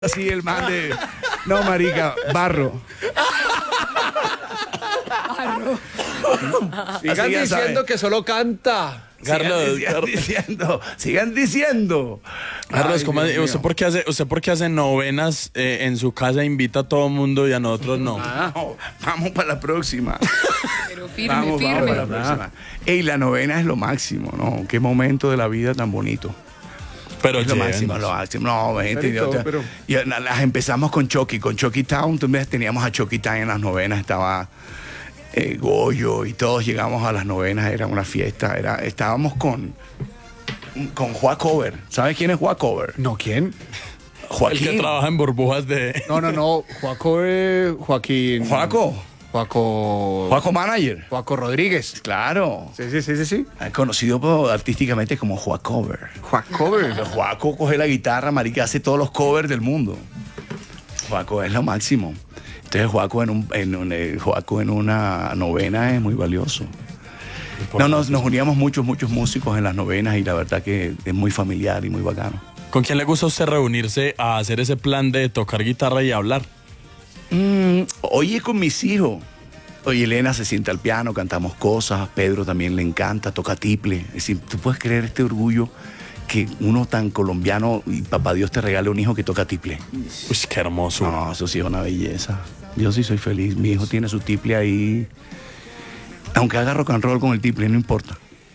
Así el man de... No, marica, barro. Sigan ya diciendo saben. que solo canta. Carlos, Sigan diciendo. Carlos, Ay, ¿cómo Dios ¿usted mío. por qué hace novenas en su casa, invita a todo mundo y a nosotros no? No, vamos para la próxima. Pero firme, Vamos firme. para la próxima. Ey, la novena es lo máximo, ¿no? Qué momento de la vida tan bonito. Pero Es lo llévenos. máximo, lo máximo. No, gente, Perito, pero- las empezamos con Chucky Town. Entonces teníamos a Chucky Town en las novenas, estaba Goyo y todos llegamos a las novenas, era una fiesta. Estábamos con Juan Cover. ¿Sabes quién es Juan Cover? ¿No quién? El que Joaquín. trabaja en burbujas de... No. Joaquín. Juaco Manager. Joaco Rodríguez. Claro. Sí. Conocido artísticamente como Juan Cover. Joaco. Juaco coge la guitarra, marica, hace todos los covers del mundo. Juaco es lo máximo. Entonces Juaco en una novena es muy valioso. Nos uníamos muchos músicos en las novenas y la verdad que es muy familiar y muy bacano. ¿Con quién le gusta a usted reunirse a hacer ese plan de tocar guitarra y hablar? Oye, con mis hijos. Oye, Elena se sienta al piano, cantamos cosas. Pedro también le encanta, toca tiple. Es decir, tú puedes creer este orgullo que uno tan colombiano y papá Dios te regale un hijo que toca tiple. Uy, qué hermoso. No, eso sí es una belleza. Yo sí soy feliz. Mi hijo tiene su tiple ahí. Aunque haga rock and roll con el tiple, no importa.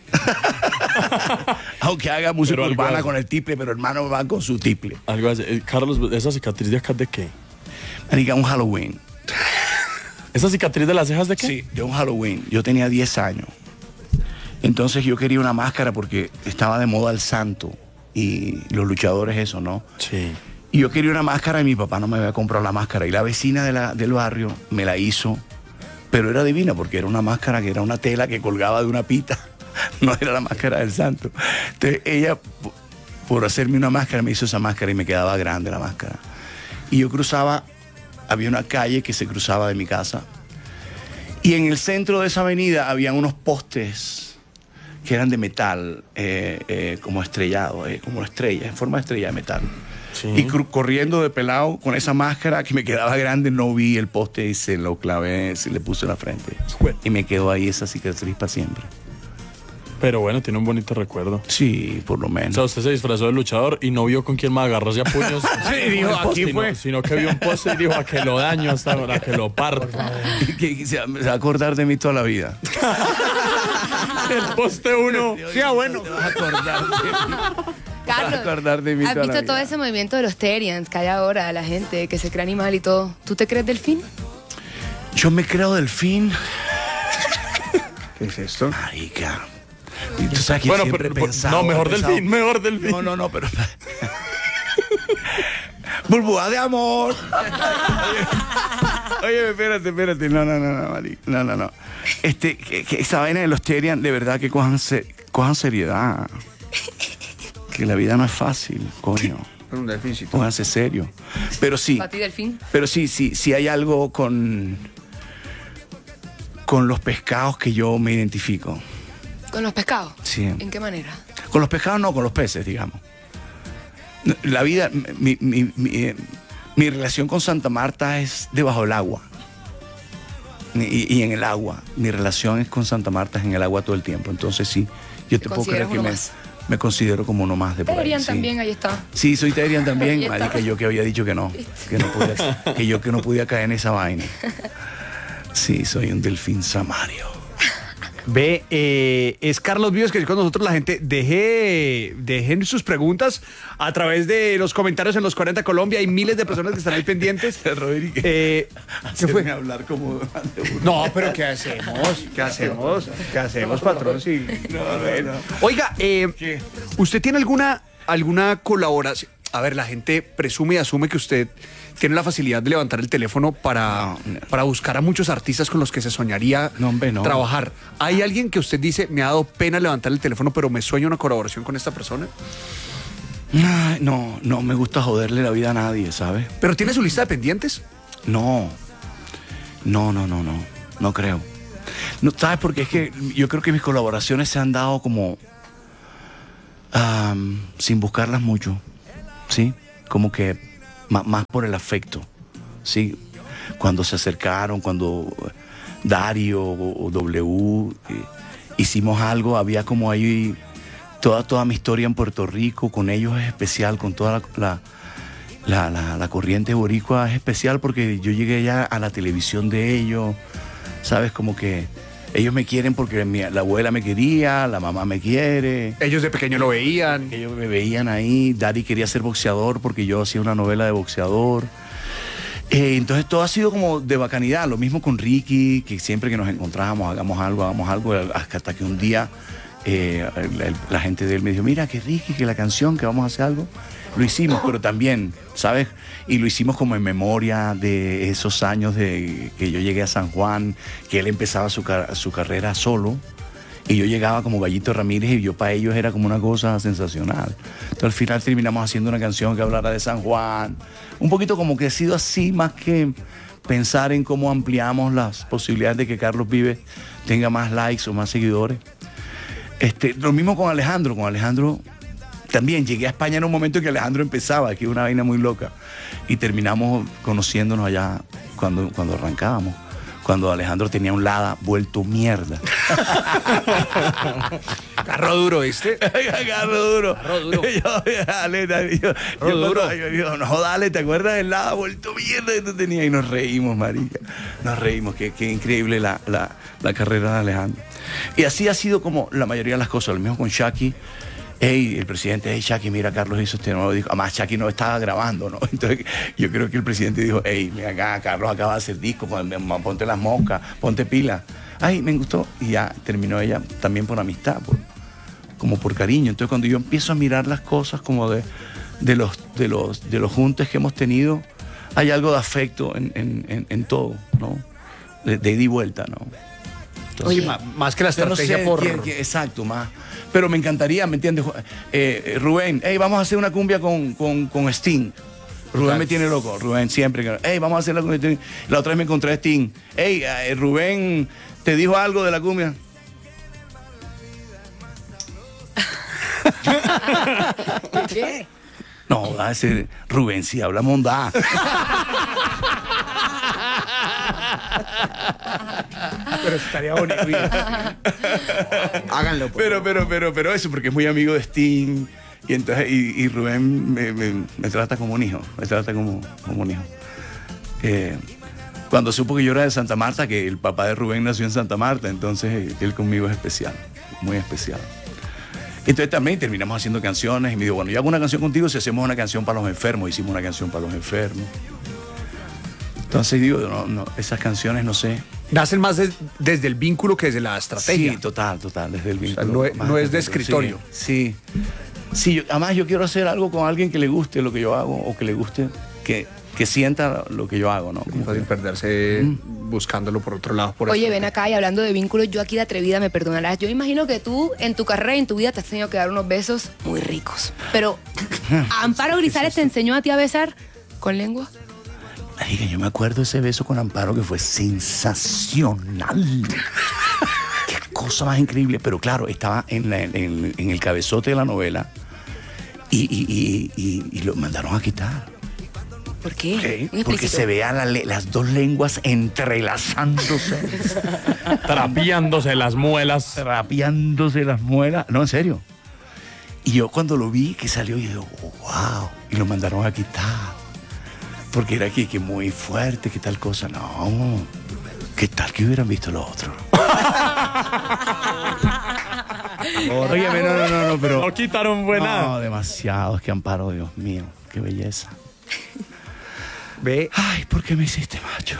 Aunque haga música Pero algo urbana hace. con el tiple, pero hermano va con su tiple. Algo así. Carlos, ¿esa cicatriz de acá es de qué? Marica, un Halloween. ¿Esa cicatriz de las cejas de qué? Sí, de un Halloween. Yo tenía 10 años. Entonces yo quería una máscara porque estaba de moda el santo y los luchadores eso, ¿no? Sí. Y yo quería una máscara y mi papá no me había comprado la máscara. Y la vecina del barrio me la hizo, pero era divina porque era una máscara que era una tela que colgaba de una pita. No era la máscara del santo. Entonces ella, por hacerme una máscara, me hizo esa máscara y me quedaba grande la máscara. Y yo cruzaba, había una calle que se cruzaba de mi casa. Y en el centro de esa avenida habían unos postes que eran de metal, como estrellado, como estrella, en forma de estrella de metal. Sí. Y corriendo de pelado con esa máscara que me quedaba grande, no vi el poste y se lo clavé, se le puse en la frente. Y me quedó ahí esa cicatriz para siempre. Pero bueno, tiene un bonito recuerdo. Sí, por lo O menos. sea, usted se disfrazó de luchador y no vio con quién más agarrarse a puños. Sí, dijo, Con el poste, aquí fue. Sino que vio un poste y dijo, a que lo daño hasta ahora, que lo parto. Que se va a acordar de mí toda la vida. El poste uno. Sí, bueno. Te vas a acordar de mí. Carlos, Vas a acordar de mí ¿has toda la visto todo vida. ese movimiento de los Terians que hay ahora, la gente que se cree animal y todo? ¿Tú te crees delfín? Yo me creo delfín. ¿Qué es esto? Marica. Y tú sabes que Bueno, siempre pero, he pensado, no, mejor he pensado- delfín, mejor delfín. No, pero... Burbuja de amor. Oye, espérate. No, marica. No. Que esa vaina de los Terian, de verdad que cojan seriedad. Que la vida no es fácil, coño. Un delfincito. Pónganse serio. Pero sí, ¿Para ti delfín? sí hay algo con los pescados que yo me identifico. ¿Con los pescados? Sí. ¿En qué manera? Con los pescados no, con los peces, digamos. La vida, mi relación con Santa Marta es debajo del agua. Y en el agua. Mi relación es con Santa Marta, es en el agua todo el tiempo. Entonces sí, yo te puedo creer consideras que uno más? me considero como uno más de por ahí. Terian Sí. también, ahí está. Sí, soy Terian Ahí también, está. marica, yo que había dicho que no podía, que no podía caer en esa vaina. Sí, soy un delfín samario. Ve, es Carlos Vives que con nosotros la gente dejen sus preguntas a través de los comentarios en los 40 Colombia. Hay miles de personas que están ahí pendientes. Rodríguez, ¿Qué fue? hablar como No, pero ¿qué hacemos? ¿Qué hacemos, patrón? Sí. No. Oiga, ¿usted tiene alguna colaboración? A ver, la gente presume y asume que usted tiene la facilidad de levantar el teléfono para buscar a muchos artistas con los que se soñaría No, hombre, no. trabajar. ¿Hay alguien que usted dice, me ha dado pena levantar el teléfono, pero me sueño una colaboración con esta persona? Ay, no me gusta joderle la vida a nadie, ¿sabes? ¿Pero tiene su lista de pendientes? No creo. No, ¿sabes? Porque es que yo creo que mis colaboraciones se han dado como sin buscarlas mucho, ¿sí? Como que más por el afecto, ¿sí? Cuando se acercaron, cuando Dario o W hicimos algo, había como ahí toda mi historia en Puerto Rico, con ellos es especial, con toda la corriente boricua es especial porque yo llegué ya a la televisión de ellos, ¿sabes? Como que ellos me quieren porque la abuela me quería, la mamá me quiere. Ellos de pequeño lo veían. Ellos me veían ahí. Dari quería ser boxeador porque yo hacía una novela de boxeador. Entonces todo ha sido como de bacanidad. Lo mismo con Ricky, que siempre que nos encontrábamos, hagamos algo, hasta que un día la gente de él me dijo, mira, que Ricky, que la canción, que vamos a hacer algo. Lo hicimos, pero también, ¿sabes? Y lo hicimos como en memoria de esos años de que yo llegué a San Juan, que él empezaba su carrera solo, y yo llegaba como Gallito Ramírez, y yo para ellos era como una cosa sensacional. Entonces al final terminamos haciendo una canción que hablara de San Juan. Un poquito como que ha sido así, más que pensar en cómo ampliamos las posibilidades de que Carlos Vives tenga más likes o más seguidores. Lo mismo con Alejandro. Con Alejandro también llegué a España en un momento en que Alejandro empezaba, que es una vaina muy loca. Y terminamos conociéndonos allá cuando arrancábamos. Cuando Alejandro tenía un Lada vuelto mierda. Carro duro, ¿viste? Carro duro. Carro duro. Yo, no, dale, ¿te acuerdas del Lada vuelto mierda que tú tenías? Y nos reímos, marica. Nos reímos. Qué increíble la carrera de Alejandro. Y así ha sido como la mayoría de las cosas. Lo mismo con Shaki. El presidente, Shaki, mira, Carlos hizo este nuevo disco. Además, Shaki no estaba grabando, ¿no? Entonces, yo creo que el presidente dijo, mira acá, Carlos acaba de hacer disco, ponte las moscas, ponte pila. Ay, me gustó. Y ya terminó ella también por amistad, como por cariño. Entonces, cuando yo empiezo a mirar las cosas como de los juntes que hemos tenido, hay algo de afecto en todo, ¿no? De ida y vuelta, ¿no? Entonces, oye, más que la estrategia exacto, más. Pero me encantaría, ¿me entiendes? Rubén, vamos a hacer una cumbia con Sting. Rubén me tiene loco. Rubén siempre. Vamos a hacer la cumbia con Sting. La otra vez me encontré a Sting. Rubén, ¿te dijo algo de la cumbia? ¿Qué? No, va a ser Rubén, sí, habla mondá. Pero estaría bonito. Háganlo. Pero eso, porque es muy amigo de Sting. Y entonces, y Rubén me trata como un hijo. Me trata como un hijo. Cuando supo que yo era de Santa Marta, que el papá de Rubén nació en Santa Marta, entonces él conmigo es especial, muy especial. Entonces también terminamos haciendo canciones y me dijo, bueno, yo hago una canción contigo si hacemos una canción para los enfermos. Hicimos una canción para los enfermos. Entonces digo, no, esas canciones, no sé. Nacen más desde el vínculo que desde la estrategia. Sí, total, desde el vínculo. O sea, no es de escritorio. Sí. Además yo quiero hacer algo con alguien que le guste lo que yo hago o que le guste, que sienta lo que yo hago, ¿no? Como fácil perderse buscándolo por otro lado. Oye, ven acá y hablando de vínculos, yo aquí de atrevida me perdonarás. Yo imagino que tú en tu carrera y en tu vida te has tenido que dar unos besos muy ricos. Pero, ¿Amparo Grisales te enseñó a ti a besar con lengua? Marica, yo me acuerdo de ese beso con Amparo que fue sensacional. Qué cosa más increíble. Pero claro, estaba en el cabezote de la novela y lo mandaron a quitar. ¿Por qué? Porque se vean las dos lenguas entrelazándose. Trapeándose las muelas. No, en serio. Y yo cuando lo vi que salió, yo digo, wow. Y lo mandaron a quitar. Porque era que muy fuerte, que tal cosa. No. ¿Qué tal que hubieran visto lo otro? Óyeme, no, pero... No quitaron buena. No, demasiado. Es que Amparo, Dios mío. Qué belleza. Ve. Ay, ¿por qué me hiciste macho?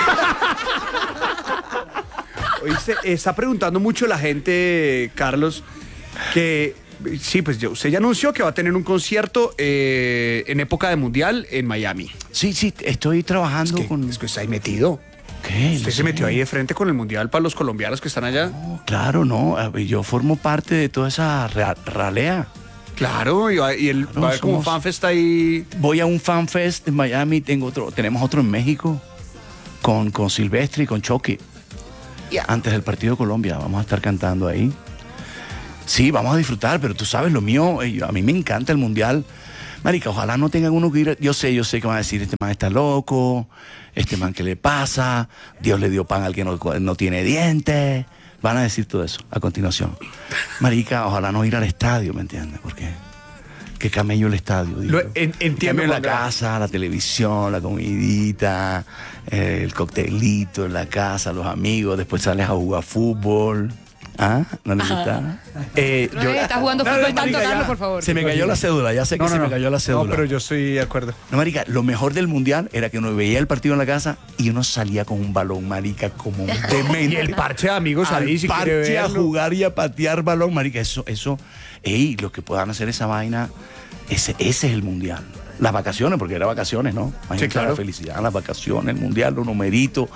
Oíste, está preguntando mucho la gente, Carlos, que sí, pues usted ya anunció que va a tener un concierto en época de Mundial en Miami. Sí, estoy trabajando con... Es que está ahí metido. ¿Qué? Usted se metió ahí de frente con el Mundial para los colombianos que están allá. No, claro, no. Yo formo parte de toda esa ralea. Claro, y él va a ver como FanFest ahí. Voy a un FanFest en Miami, tenemos otro en México con Silvestre y con Chucky. Antes del partido de Colombia, vamos a estar cantando ahí. Sí, vamos a disfrutar, pero tú sabes lo mío, a mí me encanta el Mundial Marica, ojalá no tengan uno que ir. Yo sé que van a decir, este man está loco, este man, ¿qué le pasa? Dios le dio pan al que no tiene dientes. Van a decir todo eso a continuación. Marica, ojalá no ir al estadio, ¿me entiendes? Porque qué camello el estadio. Digo. Entiendo. En la casa, la televisión, la comidita, el coctelito en la casa, los amigos, después sales a jugar fútbol. ¿Ah? ¿No le gusta? Estás jugando fútbol tanto, Carlos, por favor. Se me cayó la cédula, ya sé que se me cayó la cédula. No, pero yo estoy de acuerdo. No, marica, lo mejor del mundial era que uno veía el partido en la casa y uno salía con un balón, marica, como un demente. Y el parche de amigos ahí, si quiere parche a verlo. jugar y a patear balón, marica, eso, los que puedan hacer esa vaina, ese es el mundial. Las vacaciones, porque era vacaciones, ¿no? Imagínate, Sí, claro. La felicidad, las vacaciones, el mundial, los numeritos.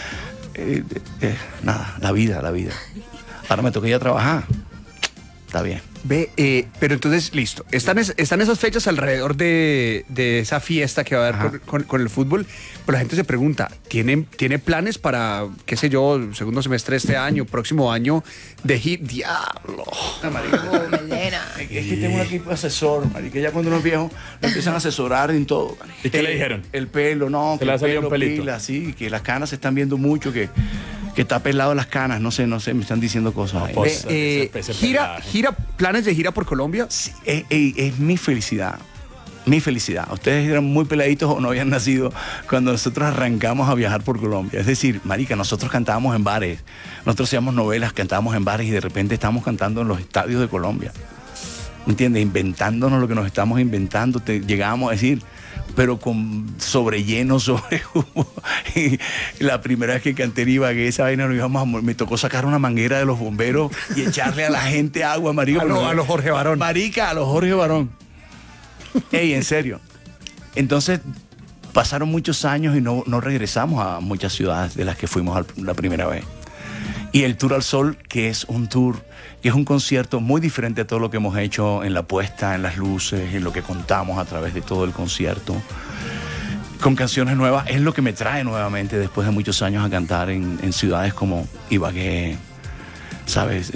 Nada, la vida. Ahora me toca ir a trabajar. Está bien. Pero entonces, listo. Están esas fechas alrededor de esa fiesta que va a haber con el fútbol. Pero la gente se pregunta, ¿tiene planes para, qué sé yo, segundo semestre de este año, próximo año, de hit? ¡Diablo! Melena. Es que tengo un equipo asesor, marica. Ya cuando uno es viejo, lo empiezan a asesorar en todo. Marica. ¿Y qué le dijeron? El pelo, no. Se que le ha el salido pelo un pelito. pila, sí, que las canas se están viendo mucho, que está pelado las canas. No sé, me están diciendo cosas ahí. pues, ese Gira, planes de gira por Colombia. Sí, es mi felicidad. Mi felicidad. Ustedes eran muy peladitos o no habían nacido cuando nosotros arrancamos a viajar por Colombia. Es decir, marica, nosotros cantábamos en bares. Nosotros hacíamos novelas, cantábamos en bares y de repente estamos cantando en los estadios de Colombia. ¿Entiendes? Inventándonos lo que nos estamos inventando. Llegábamos a decir, pero con sobrelleno, sobre humo. Y la primera vez que canté en Ibagué, esa vaina, me tocó sacar una manguera de los bomberos y echarle a la gente agua, marica. A los Jorge Barón. Marica, a los Jorge Barón. Ey, en serio. Entonces, pasaron muchos años y no regresamos a muchas ciudades de las que fuimos la primera vez. Y el Tour al Sol, que es un tour, que es un concierto muy diferente a todo lo que hemos hecho en la puesta, en las luces, en lo que contamos a través de todo el concierto, con canciones nuevas, es lo que me trae nuevamente después de muchos años a cantar en ciudades como Ibagué, ¿sabes?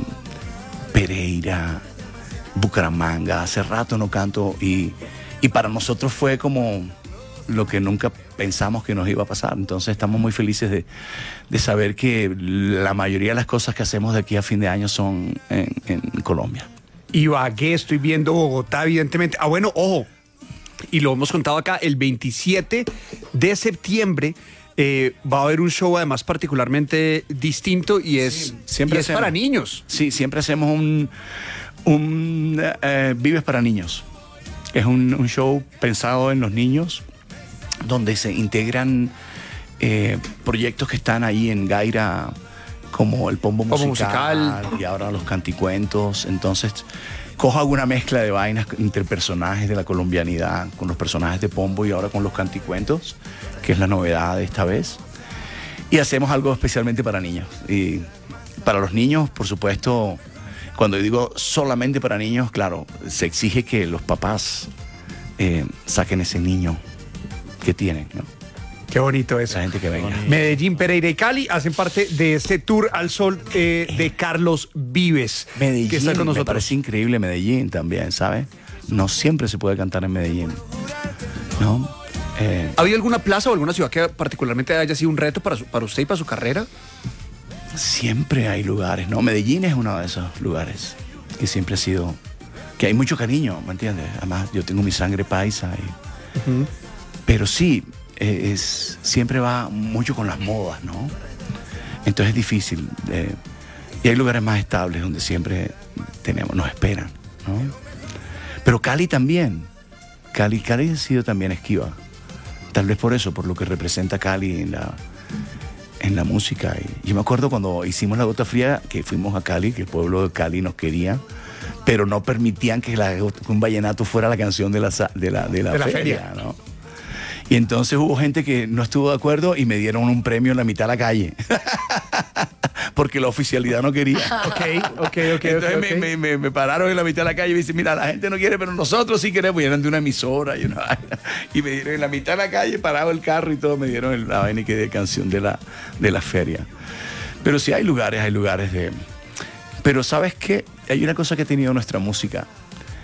Pereira, Bucaramanga. Hace rato no canto y para nosotros fue como lo que nunca pensamos que nos iba a pasar. Entonces estamos muy felices de saber que la mayoría de las cosas que hacemos de aquí a fin de año son en Colombia. Ibagué, estoy viendo Bogotá, evidentemente. Bueno, ojo, y lo hemos contado acá, el 27 de septiembre va a haber un show además particularmente distinto y es para niños. Sí, siempre hacemos un Vives para Niños. Es un show pensado en los niños, donde se integran proyectos que están ahí en Gaira, como el Pombo Musical y ahora los canticuentos. Entonces, cojo alguna mezcla de vainas entre personajes de la colombianidad, con los personajes de Pombo y ahora con los canticuentos, que es la novedad de esta vez. Y hacemos algo especialmente para niños. Y para los niños, por supuesto, cuando digo solamente para niños, claro, se exige que los papás saquen ese niño que tienen, ¿no? Qué bonito eso. La gente que venga. Medellín, Pereira y Cali hacen parte de este Tour al Sol de Carlos Vives. Medellín, que está con nosotros. me parece increíble Medellín también, ¿sabes? No siempre se puede cantar en Medellín, ¿no? ¿Ha habido alguna plaza o alguna ciudad que particularmente haya sido un reto para usted y para su carrera? Siempre hay lugares, ¿no? Medellín es uno de esos lugares que siempre ha sido, que hay mucho cariño, ¿me entiendes? Además, yo tengo mi sangre paisa. Pero sí, siempre va mucho con las modas, ¿no? Entonces es difícil. Y hay lugares más estables donde siempre nos esperan, ¿no? Pero Cali también. Cali ha sido también esquiva. Tal vez por eso, por lo que representa Cali en la música. Y yo me acuerdo cuando hicimos La Gota Fría, que fuimos a Cali, que el pueblo de Cali nos quería, pero no permitían que un vallenato fuera la canción de la feria, ¿no? Y entonces hubo gente que no estuvo de acuerdo y me dieron un premio en la mitad de la calle. Porque la oficialidad no quería. Ok. Entonces me pararon en la mitad de la calle y me dicen, mira, la gente no quiere, pero nosotros sí queremos. Y eran de una emisora y me dieron en la mitad de la calle, parado el carro y todo, me dieron la vaina de canción de la feria. Pero sí hay lugares de... Pero ¿sabes qué? Hay una cosa que ha tenido nuestra música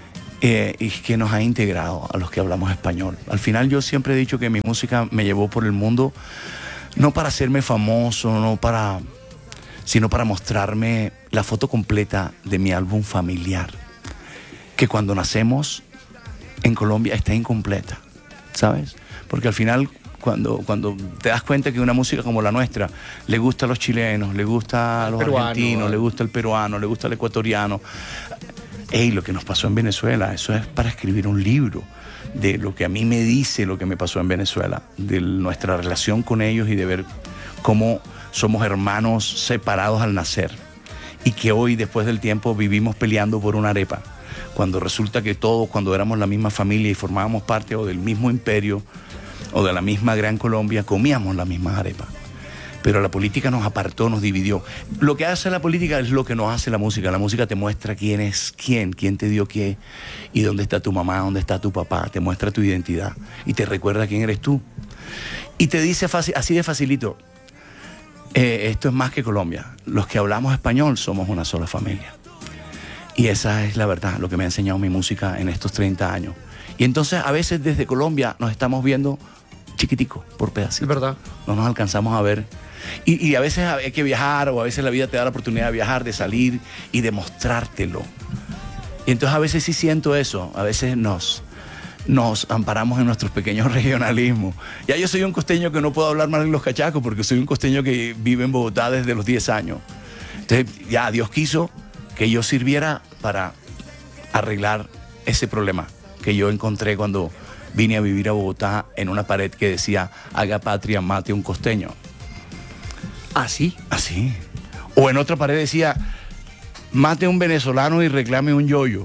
y que nos ha integrado a los que hablamos español. Al final yo siempre he dicho que mi música me llevó por el mundo, no para hacerme famoso, sino para mostrarme la foto completa de mi álbum familiar, que cuando nacemos en Colombia está incompleta, ¿sabes? Porque al final cuando te das cuenta que una música como la nuestra le gusta a los chilenos, le gusta a los argentinos, le gusta al peruano, le gusta al ecuatoriano. Lo que nos pasó en Venezuela, eso es para escribir un libro de lo que a mí me dice lo que me pasó en Venezuela, de nuestra relación con ellos y de ver cómo somos hermanos separados al nacer y que hoy, después del tiempo, vivimos peleando por una arepa, cuando resulta que todos, cuando éramos la misma familia y formábamos parte o del mismo imperio o de la misma Gran Colombia, comíamos las mismas arepas. Pero la política nos apartó, nos dividió. Lo que hace la política es lo que nos hace la música. La música te muestra quién es quién te dio qué, y dónde está tu mamá, dónde está tu papá. Te muestra tu identidad y te recuerda quién eres tú. Y te dice fácil, así de facilito, esto es más que Colombia. Los que hablamos español somos una sola familia. Y esa es la verdad, lo que me ha enseñado mi música en estos 30 años. Y entonces a veces desde Colombia nos estamos viendo chiquitico, por pedacitos. Es verdad. No nos alcanzamos a ver. Y a veces hay que viajar, o a veces la vida te da la oportunidad de viajar, de salir y de mostrártelo. Y entonces a veces sí siento eso. A veces nos amparamos en nuestros pequeños regionalismos. Ya yo soy un costeño que no puedo hablar mal en los cachacos, porque soy un costeño que vive en Bogotá desde los 10 años. Entonces ya Dios quiso que yo sirviera para arreglar ese problema que yo encontré cuando vine a vivir a Bogotá, en una pared que decía: haga patria, mate un costeño. ¿Así? Así. O en otra pared decía: mate un venezolano y reclame un yoyo.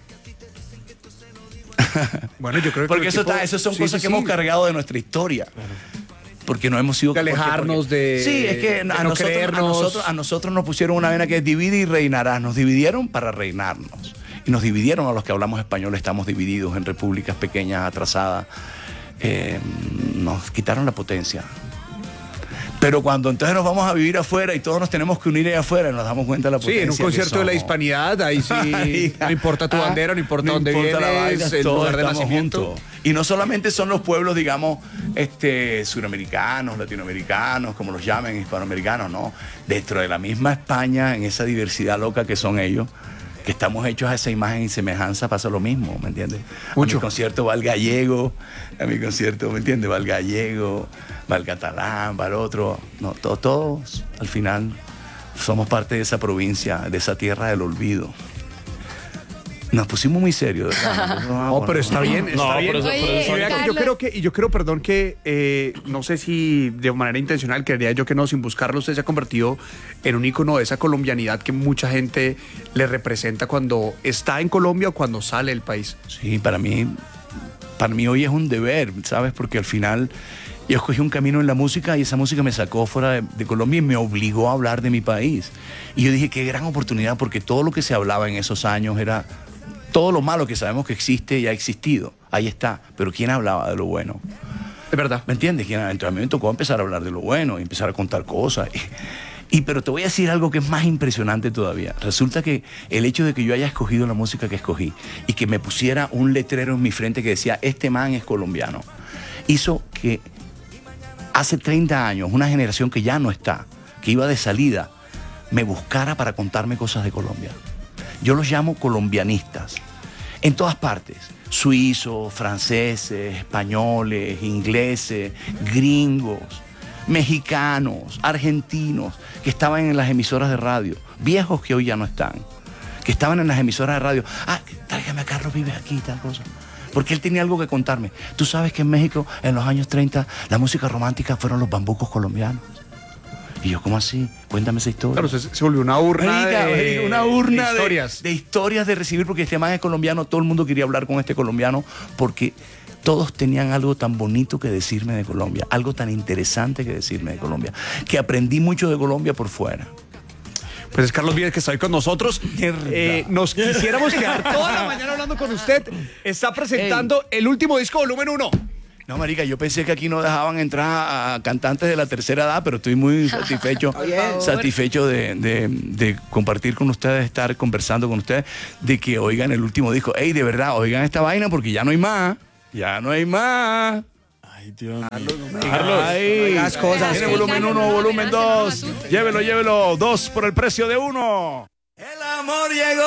Bueno, yo creo que porque eso son cosas que hemos cargado de nuestra historia. Porque no hemos sido de alejarnos de. Sí, es que a nosotros nos pusieron una vena que es divide y reinarás. Nos dividieron para reinarnos. Y nos dividieron a los que hablamos español. Estamos divididos en repúblicas pequeñas, atrasadas. Nos quitaron la potencia. Pero cuando entonces nos vamos a vivir afuera y todos nos tenemos que unir allá afuera, nos damos cuenta de la potencia. Sí, en un concierto de la hispanidad, ahí sí, no importa tu bandera, no importa dónde vienes, el lugar de nacimiento. Juntos. Y no solamente son los pueblos, digamos, suramericanos, latinoamericanos, como los llamen, hispanoamericanos, no. Dentro de la misma España, en esa diversidad loca que son ellos, que estamos hechos a esa imagen y semejanza, pasa lo mismo, ¿me entiendes? Mucho. A mi concierto va el gallego, ¿me entiendes? Va el gallego, va el catalán, va el otro. No, todos al final somos parte de esa provincia, de esa tierra del olvido. Nos pusimos muy serios, ¿verdad? No, pero está bien, está bien. Yo creo, perdón, que no sé si de manera intencional, creería yo que no, sin buscarlo, usted se ha convertido en un ícono de esa colombianidad que mucha gente le representa cuando está en Colombia o cuando sale del país. Sí, para mí hoy es un deber, ¿sabes? Porque al final yo escogí un camino en la música y esa música me sacó fuera de Colombia y me obligó a hablar de mi país. Y yo dije, qué gran oportunidad, porque todo lo que se hablaba en esos años era... Todo lo malo que sabemos que existe y ha existido, ahí está. Pero ¿quién hablaba de lo bueno? Es verdad. ¿Me entiendes? Entonces a mí me tocó empezar a hablar de lo bueno y empezar a contar cosas. Pero te voy a decir algo que es más impresionante todavía. Resulta que el hecho de que yo haya escogido la música que escogí y que me pusiera un letrero en mi frente que decía: este man es colombiano, hizo que hace 30 años una generación que ya no está, que iba de salida, me buscara para contarme cosas de Colombia. Yo los llamo colombianistas, en todas partes, suizos, franceses, españoles, ingleses, gringos, mexicanos, argentinos, que estaban en las emisoras de radio, viejos que hoy ya no están, que estaban en las emisoras de radio. Tráigame a Carlos Vives aquí, tal cosa. Porque él tenía algo que contarme. Tú sabes que en México, en los años 30, la música romántica fueron los bambucos colombianos. Y yo, ¿cómo así? Cuéntame esa historia. Claro, se volvió una urna de historias de recibir, porque este man es colombiano, todo el mundo quería hablar con este colombiano, porque todos tenían algo tan bonito que decirme de Colombia, algo tan interesante que decirme de Colombia, que aprendí mucho de Colombia por fuera. Pues es Carlos Vives que está hoy con nosotros. Nos quisiéramos quedar toda la mañana hablando con usted. Está presentando el último disco, volumen 1. No, marica, yo pensé que aquí no dejaban entrar a cantantes de la tercera edad, pero estoy muy satisfecho de compartir con ustedes, estar conversando con ustedes, de que oigan el último disco. Ey, de verdad, oigan esta vaina porque ya no hay más. Ya no hay más. Ay, Dios mío. Carlos, ahí. Las cosas. Tiene volumen 1, volumen 2. Llévelo, 2 por el precio de 1. El amor llegó.